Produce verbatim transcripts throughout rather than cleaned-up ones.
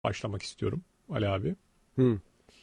başlamak istiyorum Ali abi. Hı.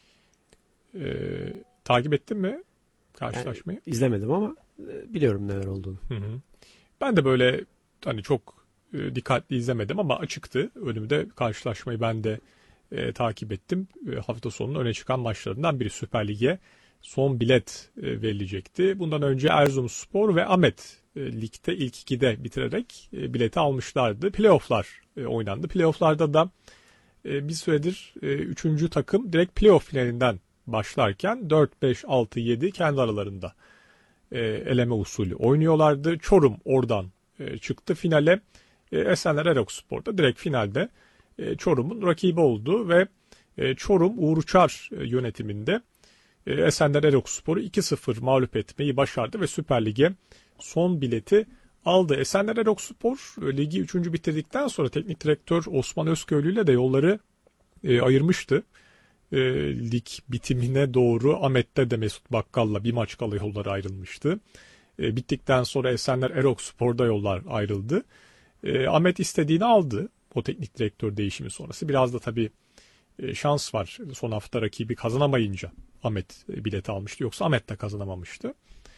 Ee, takip ettin mi Yani karşılaşmayı? izlemedim ama e, biliyorum neler olduğunu. Hı hı. Ben de böyle hani çok e, dikkatli izlemedim ama açıktı. Önümde karşılaşmayı ben de e, takip ettim. E, hafta sonunun öne çıkan maçlarından biri Süper Lig'e son bilet e, verilecekti. Bundan önce Erzurumspor ve Ahmet e, ligde ilk ikide bitirerek e, bileti almışlardı. Playoff'lar e, oynandı. Playoff'larda da e, bir süredir e, üçüncü takım direkt playoff finalinden başlarken dört, beş, altı, yedi kendi aralarında e, eleme usulü oynuyorlardı. Çorum oradan e, çıktı finale. E, Esenler Erokspor'da direkt finalde e, Çorum'un rakibi oldu ve e, Çorum Uğur Uçar e, yönetiminde e, Esenler Erokspor'u iki sıfır mağlup etmeyi başardı ve Süper Lig'e son bileti aldı. Esenler Erokspor e, ligi üçüncü bitirdikten sonra teknik direktör Osman Özköylü ile de yolları e, ayırmıştı. E, lig bitimine doğru Ahmet'te de Mesut Bakkal'la bir maç kala yolları ayrılmıştı. E, bittikten sonra Esenler Erokspor'da yollar ayrıldı. E, Ahmet istediğini aldı o teknik direktör değişimi sonrası. Biraz da tabii e, şans var. Son hafta rakibi kazanamayınca Ahmet e, bileti almıştı. Yoksa Ahmet de kazanamamıştı.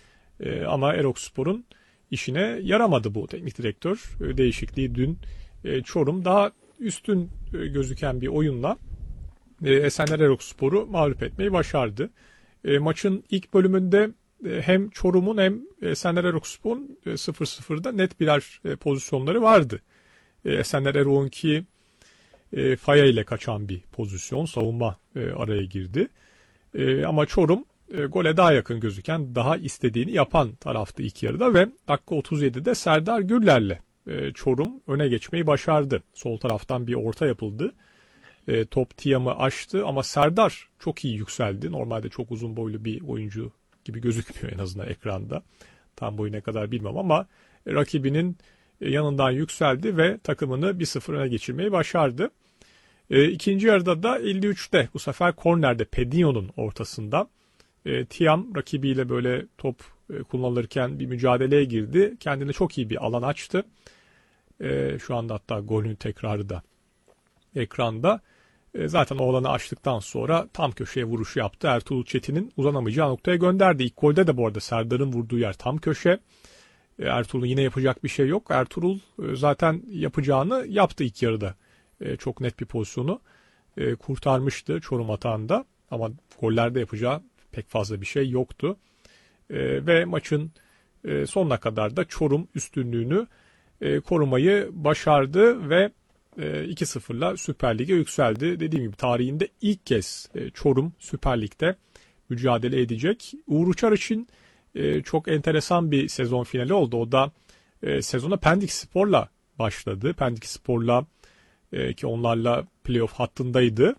E, ama Erokspor'un işine yaramadı bu teknik direktör e, değişikliği. Dün e, Çorum daha üstün e, gözüken bir oyunla e, Esenler Erokspor'u mağlup etmeyi başardı. E, maçın ilk bölümünde e, hem Çorum'un hem Esenler Erokspor'un e, sıfır sıfırda net birer e, pozisyonları vardı. E, Esenler Erok'unki e, Faya ile kaçan bir pozisyon. Savunma e, araya girdi. E, ama Çorum e, gole daha yakın gözüken, daha istediğini yapan taraftı ilk yarıda ve dakika otuz yedide Serdar Gürler'le e, Çorum öne geçmeyi başardı. Sol taraftan bir orta yapıldı. E, top Tiam'ı aştı ama Serdar çok iyi yükseldi. Normalde çok uzun boylu bir oyuncu gibi gözükmüyor en azından ekranda. Tam boyu ne kadar bilmem ama e, rakibinin e, yanından yükseldi ve takımını bir sıfır öne geçirmeyi başardı. E, ikinci yarıda da elli üçte bu sefer kornerde Pedinho'nun ortasında e, Tiam rakibiyle böyle top e, kullanılırken bir mücadeleye girdi. Kendine çok iyi bir alan açtı. E, şu anda hatta golün tekrarı da ekranda. E, zaten o alanı açtıktan sonra tam köşeye vuruş yaptı. Ertuğrul Çetin'in uzanamayacağı noktaya gönderdi. İlk golde de bu arada Serdar'ın vurduğu yer tam köşe. E, Ertuğrul'un yine yapacak bir şey yok. Ertuğrul e, zaten yapacağını yaptı ilk yarıda. E, çok net bir pozisyonu e, kurtarmıştı Çorum atağında. Ama gollerde yapacağı pek fazla bir şey yoktu. E, ve maçın e, sonuna kadar da Çorum üstünlüğünü e, korumayı başardı ve iki sıfırla Süper Lig'e yükseldi. Dediğim gibi tarihinde ilk kez Çorum Süper Lig'de mücadele edecek. Uğur Uçar için çok enteresan bir sezon finali oldu. O da sezona Pendik Spor'la başladı. Pendik Spor'la ki onlarla playoff hattındaydı.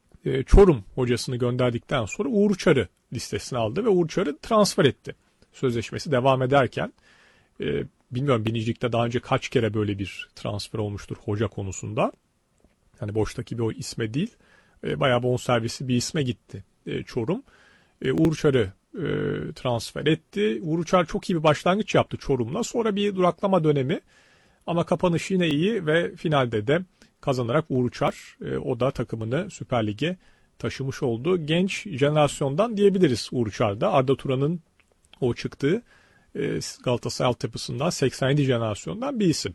Çorum hocasını gönderdikten sonra Uğur Uçar'ı listesine aldı ve Uğur Uçar'ı transfer etti. Sözleşmesi devam ederken bilmiyorum Binicilik'te daha önce kaç kere böyle bir transfer olmuştur hoca konusunda. Hani boştaki bir o isme değil. E, bayağı bonservisi bir isme gitti e, Çorum. E, Uğur Uçar'ı e, transfer etti. Uğur Uçar çok iyi bir başlangıç yaptı Çorum'la. Sonra bir duraklama dönemi ama kapanış yine iyi ve finalde de kazanarak Uğur Uçar e, o da takımını Süper Lig'e taşımış oldu. Genç jenerasyondan diyebiliriz Uğur Uçar'da. Arda Turan'ın o çıktığı Galatasaray altyapısından seksen yedi jenerasyondan bir isim.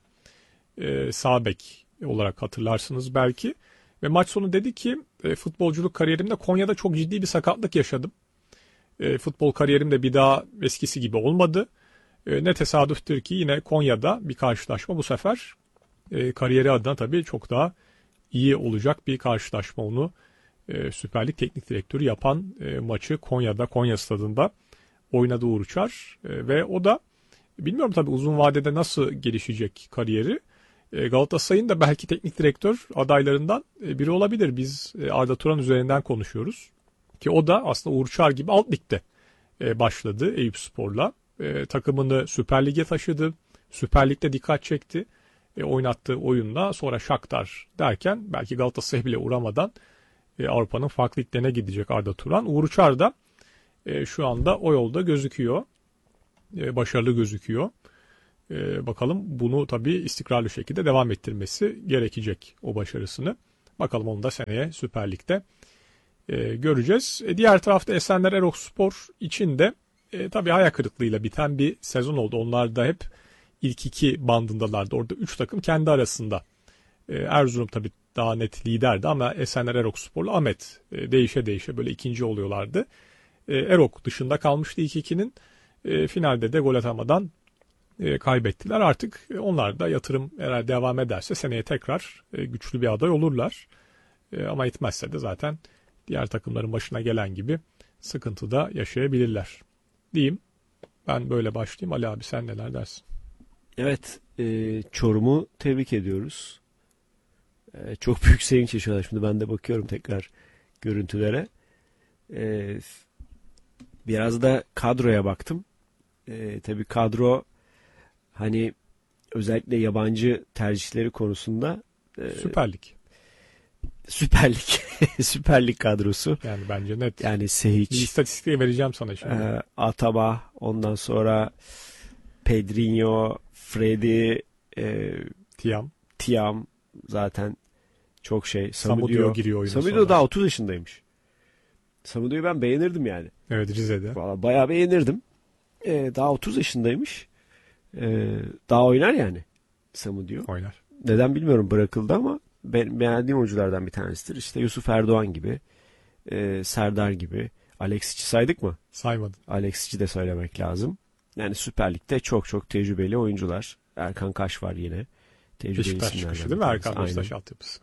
E, sağ bek olarak hatırlarsınız belki. Ve maç sonu dedi ki e, futbolculuk kariyerimde Konya'da çok ciddi bir sakatlık yaşadım. E, futbol kariyerim de bir daha eskisi gibi olmadı. E, ne tesadüftür ki yine Konya'da bir karşılaşma bu sefer e, kariyeri adına tabii çok daha iyi olacak bir karşılaşma onu e, Süper Lig teknik direktörü yapan e, maçı Konya'da, Konya stadında oynadı Uğur Uçar e, ve o da bilmiyorum tabii uzun vadede nasıl gelişecek kariyeri. E, Galatasaray'ın da belki teknik direktör adaylarından e, biri olabilir. Biz e, Arda Turan üzerinden konuşuyoruz. Ki o da aslında Uğur Uçar gibi alt ligde e, başladı Eyüpspor'la. E, takımını Süper Lig'e taşıdı. Süper Lig'de dikkat çekti. E, oynattığı oyunla sonra Shakhtar derken belki Galatasaray'a bile uğramadan e, Avrupa'nın farklı liglerine gidecek Arda Turan. Uğur Uçar da E, şu anda o yolda gözüküyor. E, başarılı gözüküyor. E, bakalım bunu tabii istikrarlı şekilde devam ettirmesi gerekecek o başarısını. Bakalım onu da seneye Süper Lig'de e, göreceğiz. E, diğer tarafta Esenler Erokspor için de e, tabii hayal kırıklığıyla biten bir sezon oldu. Onlar da hep ilk iki bandındalardı. Orada üç takım kendi arasında. E, Erzurum tabii daha net liderdi ama Esenler Erokspor'la Ahmet e, değişe değişe böyle ikinci oluyorlardı. E, Erok dışında kalmıştı ilk ikinin. E, finalde de gol atamadan e, kaybettiler. Artık e, onlar da yatırım eğer devam ederse seneye tekrar e, güçlü bir aday olurlar. E, ama etmezse de zaten diğer takımların başına gelen gibi sıkıntı da yaşayabilirler diyeyim. Ben böyle başlayayım. Ali abi sen neler dersin? Evet, e, Çorum'u tebrik ediyoruz. E, çok büyük sevinç yaşıyorlar. Şimdi ben de bakıyorum tekrar görüntülere. E, biraz da kadroya baktım. E, tabii kadro hani özellikle yabancı tercihleri konusunda e, Süper Lig. Süper Lig. Süper Lig kadrosu. Yani bence net. Yani Bir Sehiç, istatistik vereceğim sana şimdi. e, Ataba, ondan sonra Pedrinho, Freddy, e, Tiam. Tiam zaten çok şey. Samudio Samudio giriyor oyuna Samudio sonra. daha otuz yaşındaymış. Samudio'yu ben beğenirdim yani. Evet, Rize'de. Valla bayağı beğenirdim. Ee, daha otuz yaşındaymış. Ee, daha oynar yani Samudio. Oynar. Neden bilmiyorum, bırakıldı ama ben beğendiğim oyunculardan bir tanesidir. İşte Yusuf Erdoğan gibi, e, Serdar gibi. Alexic'i saydık mı? Saymadın. Alexic'i de söylemek lazım. Yani Süper Lig'de çok çok tecrübeli oyuncular. Erkan Kaş var yine. Tecrübeli Beşiktaş isimlerden çıkışı bir değil mi? tanesi. Erkan Beşiktaş Aynen. altyapısı.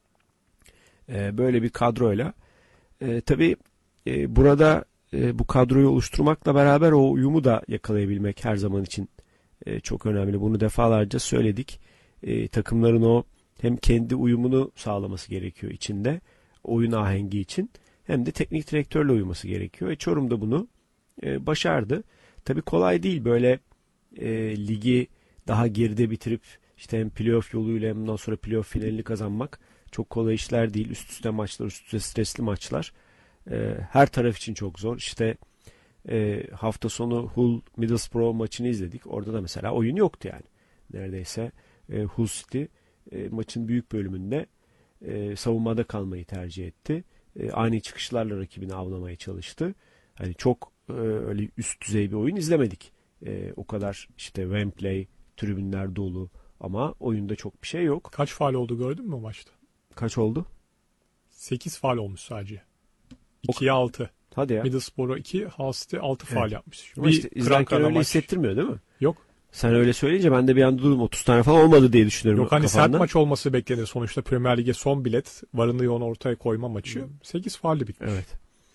Ee, böyle bir kadroyla e, tabii e, burada e, bu kadroyu oluşturmakla beraber o uyumu da yakalayabilmek her zaman için e, çok önemli. Bunu defalarca söyledik. E, takımların o hem kendi uyumunu sağlaması gerekiyor içinde, oyun ahengi için, hem de teknik direktörle uyuması gerekiyor. E, Çorum da bunu e, başardı. Tabii kolay değil böyle e, ligi daha geride bitirip işte hem playoff yoluyla hem ondan sonra playoff finalini kazanmak çok kolay işler değil. Üst üste maçlar, üst üste stresli maçlar. E, her taraf için çok zor. İşte e, hafta sonu Hull Middlesbrough maçını izledik. Orada da mesela oyun yoktu yani. Neredeyse e, Hull City e, maçın büyük bölümünde e, savunmada kalmayı tercih etti. E, ani çıkışlarla rakibini avlamaya çalıştı. Hani çok e, öyle üst düzey bir oyun izlemedik. E, o kadar işte Wembley, tribünler dolu ama oyunda çok bir şey yok. Kaç faul oldu gördün mü o maçta? Kaç oldu? sekiz faul olmuş sadece. ikiye altı. Hadi ya. Middlesbrough iki, Hull City altı faul Evet. yapmış. Ama işte kıran izlerken kırana öyle maç hissettirmiyor değil mi? yok. Sen öyle söyleyince ben de bir anda durdum. otuz tane falan olmadı diye düşünüyorum Yok, hani sert kafamda. maç olması beklenir. Sonuçta Premier Lig'e son bilet. Varını yoğun ortaya koyma maçı. sekiz faulle bitmiş. Evet.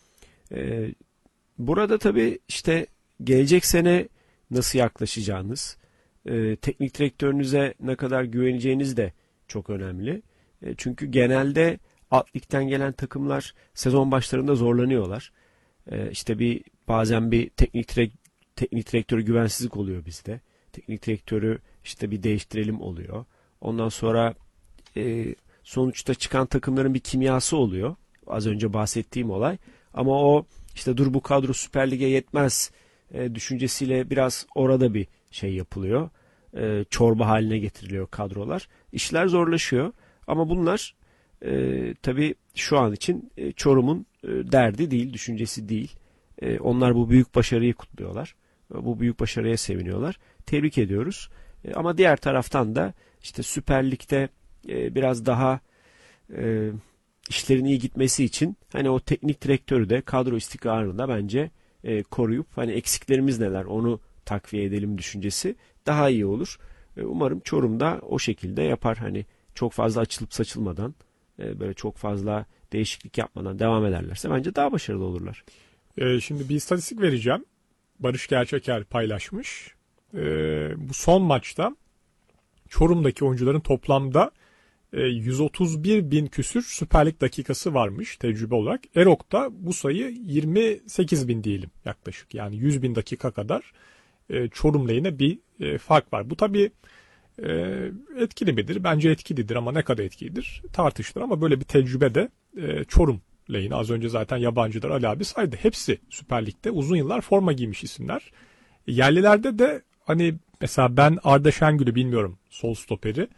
Ee, burada tabii işte gelecek sene nasıl yaklaşacağınız, e, teknik direktörünüze ne kadar güveneceğiniz de çok önemli. E, çünkü genelde alt ligden gelen takımlar sezon başlarında zorlanıyorlar. E, işte bir bazen bir teknik direk, teknik direktörü güvensizlik oluyor bizde. Teknik direktörü işte bir değiştirelim oluyor. Ondan sonra e, sonuçta çıkan takımların bir kimyası oluyor. Az önce bahsettiğim olay. Ama o işte dur bu kadro Süper Lig'e yetmez e, düşüncesiyle biraz orada bir şey yapılıyor. E, çorba haline getiriliyor kadrolar. İşler zorlaşıyor. Ama bunlar e, tabii şu an için e, Çorum'un e, derdi değil, düşüncesi değil. E, onlar bu büyük başarıyı kutluyorlar. E, bu büyük başarıya seviniyorlar. Tebrik ediyoruz. E, ama diğer taraftan da işte Süper Lig'de e, biraz daha e, işlerin iyi gitmesi için hani o teknik direktörü de kadro istikrarını da bence e, koruyup hani eksiklerimiz neler onu takviye edelim düşüncesi daha iyi olur. E, umarım Çorum da o şekilde yapar. Hani çok fazla açılıp saçılmadan e, böyle çok fazla değişiklik yapmadan devam ederlerse bence daha başarılı olurlar. Ee, şimdi bir istatistik vereceğim. Barış Gerçeker paylaşmış. Ee, bu son maçta Çorum'daki oyuncuların toplamda e, yüz otuz bir bin küsür Süper Lig dakikası varmış tecrübe olarak. Erok'ta bu sayı yirmi sekiz bin diyelim yaklaşık. Yani yüz bin dakika kadar e, Çorum lehine bir e, fark var. Bu tabii e, etkili midir? Bence etkilidir ama ne kadar etkilidir tartışılır. Ama böyle bir tecrübe de e, Çorum lehine. Az önce zaten yabancılar Ali abi saydı. Hepsi Süper Lig'de uzun yıllar forma giymiş isimler. Yerlilerde de hani mesela ben Arda Şengül'ü bilmiyorum, sol stoperi.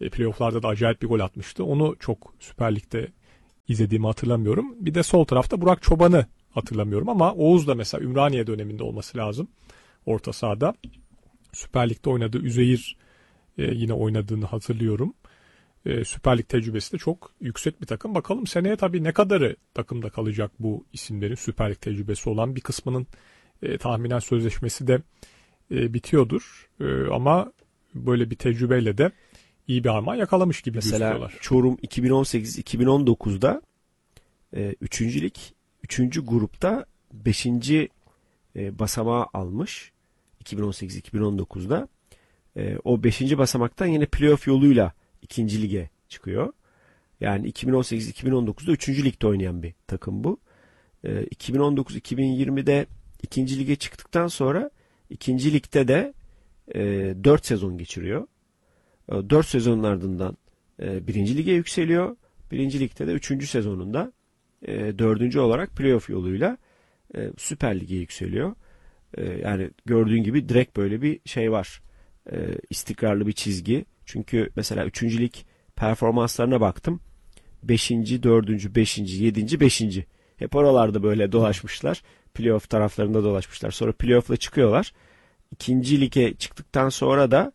E, playoff'larda da acayip bir gol atmıştı. Onu çok Süper Lig'de izlediğimi hatırlamıyorum. Bir de sol tarafta Burak Çoban'ı hatırlamıyorum ama Oğuz da mesela Ümraniye döneminde olması lazım. Orta sahada. Süper Lig'de oynadığı Üzeyir e, yine oynadığını hatırlıyorum. E, Süper Lig tecrübesi de çok yüksek bir takım. Bakalım seneye tabii ne kadarı takımda kalacak bu isimlerin, Süper Lig tecrübesi olan bir kısmının e, tahminen sözleşmesi de e, bitiyordur. E, ama böyle bir tecrübeyle de iyi bir armağan yakalamış gibi Mesela gözüküyorlar. Çorum iki bin on sekiz iki bin on dokuzda e, üçüncü lig üçüncü grupta beşinci E, basamağı almış iki bin on sekiz iki bin on dokuzda. E, o beşinci basamaktan yine playoff yoluyla ikinci lige çıkıyor. Yani iki bin on sekiz iki bin on dokuzda üçüncü ligde oynayan bir takım bu. E, iki bin on dokuz iki bin yirmide ikinci lige çıktıktan sonra ikinci ligde de e, dört sezon geçiriyor. E, dört sezonun ardından e, birinci lige yükseliyor. Birinci ligde de üçüncü sezonunda e, dördüncü olarak playoff yoluyla e, Süper Lig'e yükseliyor. E, yani gördüğün gibi direkt böyle bir şey var. E, istikrarlı bir çizgi. Çünkü mesela üçüncü lig performanslarına baktım. beşinci, dördüncü, beşinci, yedinci, beşinci Hep oralarda böyle dolaşmışlar. Playoff taraflarında dolaşmışlar. Sonra playoff'la çıkıyorlar. İkinci lige çıktıktan sonra da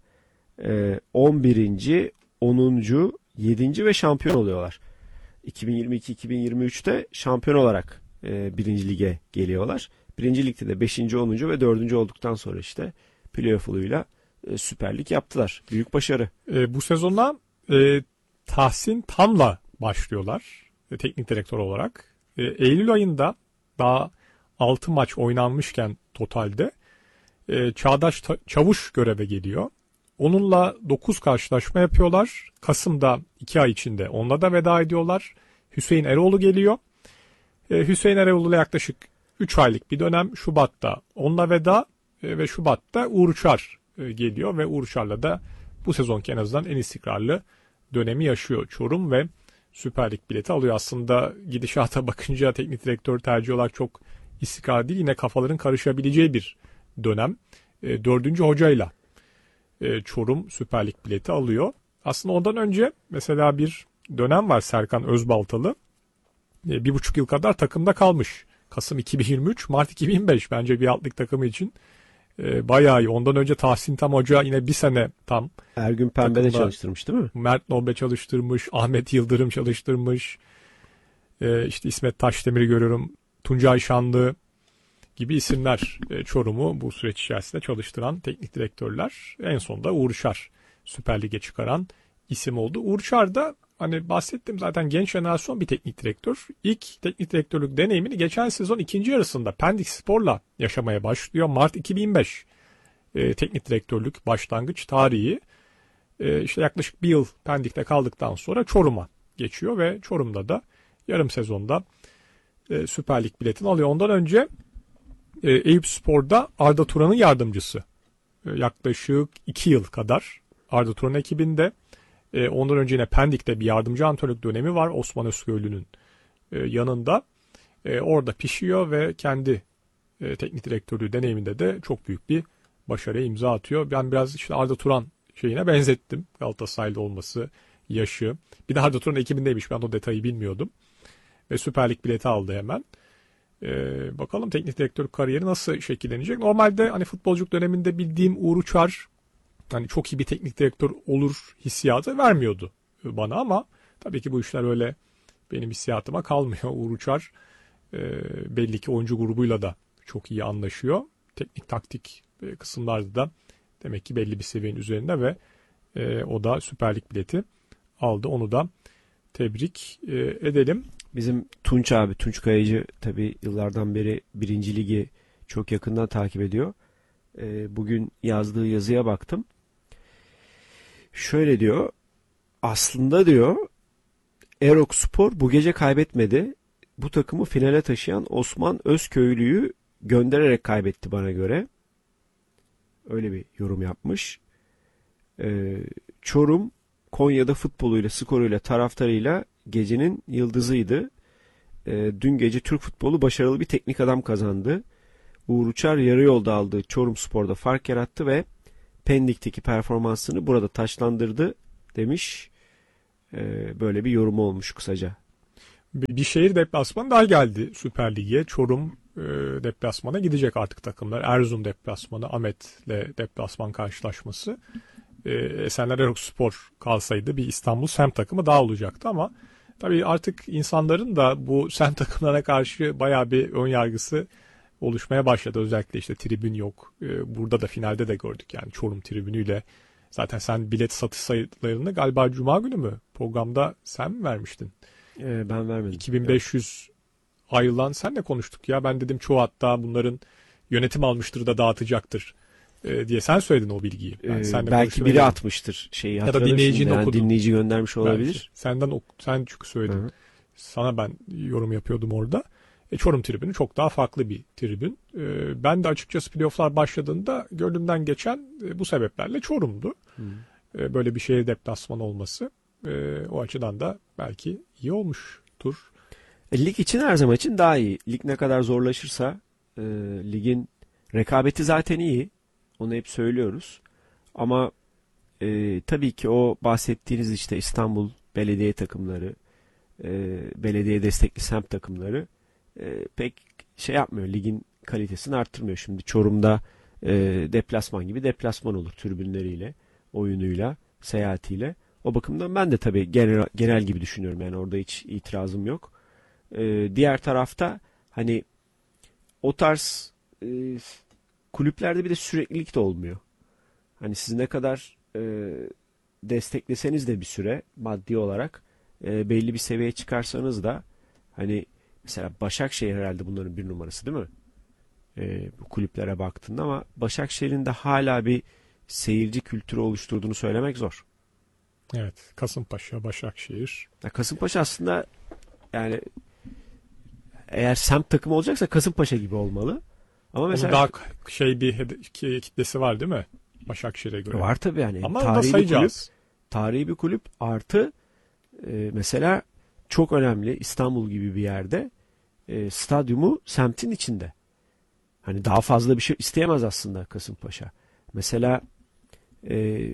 e, on birinci, onuncu, yedinci ve şampiyon oluyorlar. iki bin yirmi iki iki bin yirmi üçte şampiyon olarak e, birinci lige geliyorlar. Birinci ligde de beşinci, onuncu ve dördüncü olduktan sonra işte playoff yoluyla e, Süper Lig yaptılar. Büyük başarı. E, bu sezonda e, Tahsin Tam'la başlıyorlar e, teknik direktör olarak. E, Eylül ayında daha altı maç oynanmışken totalde e, Çağdaş Ta- Çavuş göreve geliyor. Onunla dokuz karşılaşma yapıyorlar. Kasım'da iki ay içinde onunla da veda ediyorlar. Hüseyin Eroğlu geliyor. E, Hüseyin Eroğlu'yla yaklaşık üç aylık bir dönem Şubat'ta onunla veda e, ve Şubat'ta Uğur Uçar e, geliyor ve Uğur Uçar'la da bu sezonki en azından en istikrarlı dönemi yaşıyor Çorum ve Süper Lig bileti alıyor. Aslında gidişata bakınca teknik direktör tercih olarak çok istikrar değil. Yine kafaların karışabileceği bir dönem. E, dördüncü hocayla e, Çorum Süper Lig bileti alıyor. Aslında ondan önce mesela bir dönem var Serkan Özbaltalı. E, bir buçuk yıl kadar takımda kalmış. Kasım iki bin yirmi üç, Mart iki bin yirmi beş bence bir alt lig takımı için e, bayağı iyi. Ondan önce Tahsin Tam Hoca yine bir sene tam. Ergün Pembe'de çalıştırmış değil mi? Mert Nobre çalıştırmış, Ahmet Yıldırım çalıştırmış. E, işte İsmet Taşdemir'i görüyorum, Tuncay Şanlı gibi isimler e, Çorum'u bu süreç içerisinde çalıştıran teknik direktörler. En sonunda Uğur Uçar Süper Lig'e çıkaran isim oldu. Uğur Uçar da hani bahsettim zaten genç jenerasyon bir teknik direktör. İlk teknik direktörlük deneyimini geçen sezon ikinci yarısında Pendik Spor'la yaşamaya başlıyor. Mart iki bin yirmi beş e, teknik direktörlük başlangıç tarihi. E, işte yaklaşık bir yıl Pendik'te kaldıktan sonra Çorum'a geçiyor ve Çorum'da da yarım sezonda e, Süper Lig biletini alıyor. Ondan önce e, Eyüpspor'da Arda Turan'ın yardımcısı. E, yaklaşık iki yıl kadar Arda Turan ekibinde. E, ondan önce yine Pendik'te bir yardımcı antrenörlük dönemi var Osman Özköylü'nün e, yanında. E, orada pişiyor ve kendi e, teknik direktörlüğü deneyiminde de çok büyük bir başarıya imza atıyor. Ben biraz işte Arda Turan şeyine benzettim. Galatasaraylı olması, yaşı. Bir de Arda Turan ekibindeymiş. Ben o detayı bilmiyordum. Ve Süper Lig bileti aldı hemen. E, bakalım teknik direktör kariyeri nasıl şekillenecek. Normalde hani futbolculuk döneminde bildiğim Uğur Uçar hani çok iyi bir teknik direktör olur hissiyatı vermiyordu bana ama tabii ki bu işler öyle benim hissiyatıma kalmıyor. Uğur Uçar e, belli ki oyuncu grubuyla da çok iyi anlaşıyor. Teknik taktik e, kısımlarda da demek ki belli bir seviyenin üzerinde ve e, o da Süper Lig bileti aldı. Onu da tebrik e, edelim. Bizim Tunç abi, Tunç Kayacı tabii yıllardan beri birinci ligi çok yakından takip ediyor. E, bugün yazdığı yazıya baktım. Şöyle diyor, aslında diyor Erokspor bu gece kaybetmedi. Bu takımı finale taşıyan Osman Özköylü'yü göndererek kaybetti bana göre. Öyle bir yorum yapmış. Ee, Çorum Konya'da futboluyla, skoruyla, taraftarıyla gecenin yıldızıydı. Ee, dün gece Türk futbolu başarılı bir teknik adam kazandı. Uğur Uçar yarı yolda aldığı Çorumspor'da fark yarattı ve Pendik'teki performansını burada taçlandırdı demiş. Ee, böyle bir yorumu olmuş kısaca. Bir bir şehir deplasmanı daha geldi Süper Lig'e. Çorum e, deplasmana gidecek artık takımlar. Erzurum deplasmanı, Ahmet'le deplasman karşılaşması. E, Esenler Erokspor kalsaydı bir İstanbul semt takımı daha olacaktı ama tabii artık insanların da bu semt takımlarına karşı bayağı bir ön yargısı oluşmaya başladı. Özellikle işte tribün yok. E, burada da finalde de gördük yani Çorum tribünüyle. Zaten sen bilet satış sayılarını galiba Cuma günü mü programda sen mi vermiştin? Ee, ben vermedim. iki bin beş yüz ayrılan senle konuştuk ya. Ben dedim çoğu hatta bunların yönetim almıştır da dağıtacaktır e, diye sen söyledin o bilgiyi. Ben Ee, seninle belki konuşmaya biri geldim. atmıştır şeyi, Ya da hatırladım dinleyicinin şimdi. Yani okudu. dinleyici göndermiş olabilir. Belki. Senden ok- sen çünkü söyledin. Hı hı. Sana ben yorum yapıyordum orada. E, Çorum tribünü çok daha farklı bir tribün. E, ben de açıkçası playofflar başladığında gönlümden geçen e, bu sebeplerle Çorum'du. Hı. E, böyle bir şehir deplasmanı olması. E, o açıdan da belki iyi olmuştur. E, lig için her zaman için daha iyi. Lig ne kadar zorlaşırsa e, ligin rekabeti zaten iyi. Onu hep söylüyoruz. Ama e, tabii ki o bahsettiğiniz işte İstanbul belediye takımları, e, belediye destekli semt takımları e, pek şey yapmıyor. Ligin kalitesini arttırmıyor. Şimdi Çorum'da e, deplasman gibi deplasman olur tribünleriyle, oyunuyla, seyahatiyle. O bakımdan ben de tabii genel, genel gibi düşünüyorum. Yani orada hiç itirazım yok. Ee, diğer tarafta hani o tarz e, kulüplerde bir de süreklilik de olmuyor. Hani siz ne kadar e, destekleseniz de bir süre maddi olarak e, belli bir seviyeye çıkarsanız da hani mesela Başakşehir herhalde bunların bir numarası değil mi? E, bu kulüplere baktığında ama Başakşehir'in de hala bir seyirci kültürü oluşturduğunu söylemek zor. Evet. Kasımpaşa, Başakşehir. Ya Kasımpaşa aslında yani eğer semt takımı olacaksa Kasımpaşa gibi olmalı. Ama Onun mesela daha şey bir hede- ki- kitlesi var değil mi? Başakşehir'e göre. var tabii yani. Ama o da Tarihi bir kulüp, sayacağız. tarihi bir kulüp artı e, mesela çok önemli İstanbul gibi bir yerde e, stadyumu semtin içinde. Hani daha fazla bir şey isteyemez aslında Kasımpaşa. Mesela e,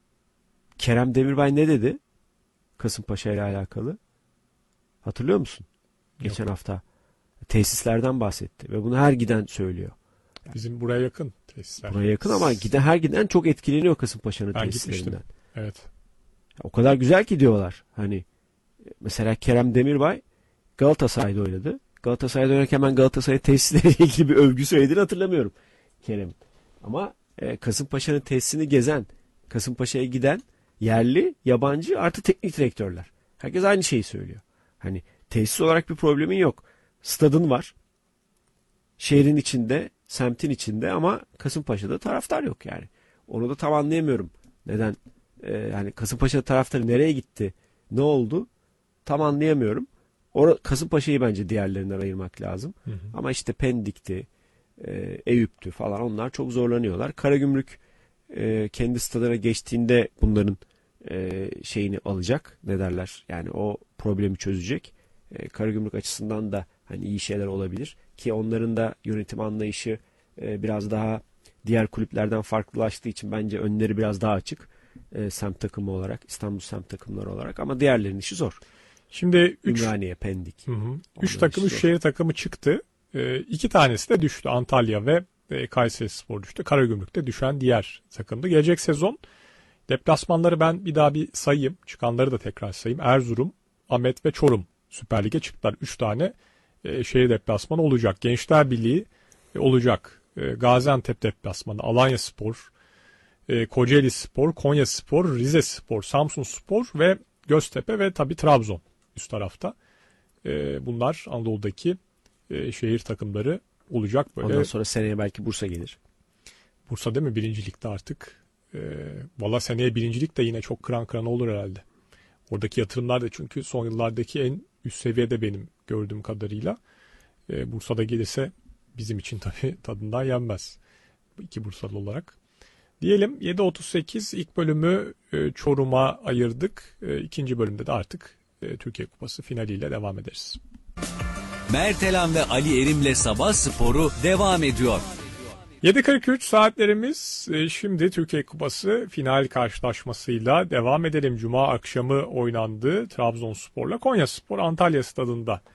Kerem Demirbay ne dedi Kasımpaşa ile alakalı? Hatırlıyor musun? Geçen Yok. hafta tesislerden bahsetti ve bunu her giden söylüyor. Bizim buraya yakın tesisler. Buraya yakın ama giden her giden çok etkileniyor Kasımpaşa'nın Ben tesislerinden. gitmiştim. Evet. O kadar güzel ki diyorlar. Hani mesela Kerem Demirbay Galatasaray'da oynadı. Galatasaray'da oynarken ben Galatasaray tesisleriyle ilgili bir övgü söylediğini hatırlamıyorum Kerem. Ama e, Kasımpaşa'nın tesisini gezen, Kasımpaşa'ya giden yerli, yabancı artı teknik direktörler. Herkes aynı şeyi söylüyor. Hani tesis olarak bir problemin yok. Stadın var. Şehrin içinde, semtin içinde ama Kasımpaşa'da taraftar yok yani. Onu da tam anlayamıyorum. Neden? Ee, yani Kasımpaşa taraftarı nereye gitti? Ne oldu? Tam anlayamıyorum. Or Kasımpaşa'yı bence diğerlerinden ayırmak lazım. Hı hı. Ama işte Pendik'ti, e, Eyüp'tü falan onlar çok zorlanıyorlar. Karagümrük e, kendi stadına geçtiğinde bunların e, şeyini alacak. Ne derler? Yani o problemi çözecek. E, Karagümrük açısından da hani iyi şeyler olabilir. Ki onların da yönetim anlayışı e, biraz daha diğer kulüplerden farklılaştığı için bence önleri biraz daha açık. E, semt takımı olarak, İstanbul semt takımları olarak ama diğerlerinin işi zor. Şimdi üç Ümraniye, Pendik. Hı hı. Üç Onların takım, işi üç zor. şehir takımı çıktı. Ee, iki tanesi de düştü. Antalya ve e, Kayserispor düştü. Karagümrük'te düşen diğer takımdı. Gelecek sezon deplasmanları ben bir daha bir sayayım. Çıkanları da tekrar sayayım. Erzurum, Ahmet ve Çorum Süper Lig'e çıktılar. Üç tane e, şehir deplasmanı olacak. Gençler Birliği e, olacak. E, Gaziantep deplasmanı, Alanyaspor, e, Kocaelispor, Konyaspor, Rizespor, Samsunspor ve Göztepe ve tabii Trabzon üst tarafta. E, bunlar Anadolu'daki e, şehir takımları olacak böyle. Ondan sonra seneye belki Bursa gelir. Bursa değil mi birincilikte artık? E, Valla seneye birincilik de yine çok kıran kırana olur herhalde. Oradaki yatırımlar da çünkü son yıllardaki en üst seviyede benim gördüğüm kadarıyla. E, Bursa'da gelirse bizim için tabii tadından yenmez. İki Bursalı olarak. Diyelim yedi otuz sekiz ilk bölümü e, Çorum'a ayırdık. E, ikinci bölümde de artık e, Türkiye Kupası finaliyle devam ederiz. Mertelan ve Ali Erim'le Sabah Sporu devam ediyor. yedi kırk üç saatlerimiz. E, şimdi Türkiye Kupası final karşılaşmasıyla devam edelim. Cuma akşamı oynandı Trabzonspor'la Konyaspor Antalya Stadında